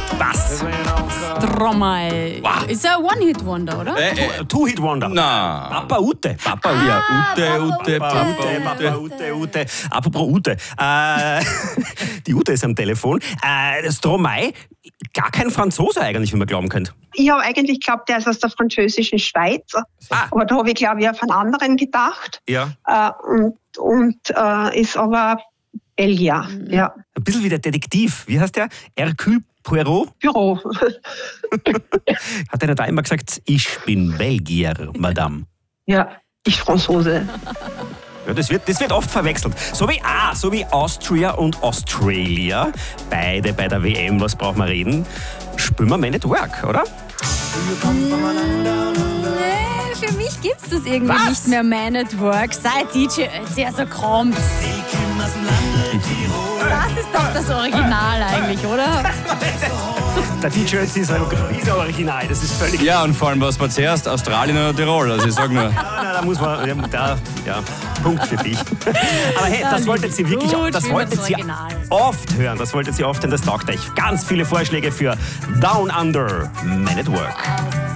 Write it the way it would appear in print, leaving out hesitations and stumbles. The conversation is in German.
Was? Stromae. Wow. Ist ja ein One-Hit-Wonder, oder? Two-Hit-Wonder. Na. Papa Ute. Papa Ute. Ja, Ute. Papa Ute. Apropos Ute. Die Ute ist am Telefon. Stromae, gar kein Franzose eigentlich, wie man glauben könnte. Ich habe eigentlich geglaubt, der ist aus der französischen Schweiz. Aber da habe ich, glaube ich, auf einen anderen gedacht. Ja. Ist aber Belgier. Ja. Ein bisschen wie der Detektiv. Wie heißt der? Hercule Poirot? Büro. Hat einer da immer gesagt, ich bin Belgier, Madame. Ja, ich Franzose. Ja, das wird oft verwechselt. So wie Austria und Australia. Beide bei der WM, was braucht man reden? Spüren wir Man at Work, oder? Nee, für mich gibt's das irgendwie nicht mehr Man at Work, seit DJ Ötzi also kommt. Das ist doch das Original eigentlich, oder? Der DJ ist ein Original, das ist völlig... Ja, und vor allem, was war zuerst? Australien oder Tirol? Also ich sag nur. Da muss man... Punkt für dich. Aber hey, das wolltet ihr wirklich... Gut, Das wolltet ihr oft hören. Das wolltet ihr oft, denn das taugt euch. Ganz viele Vorschläge für Down Under Man at Work.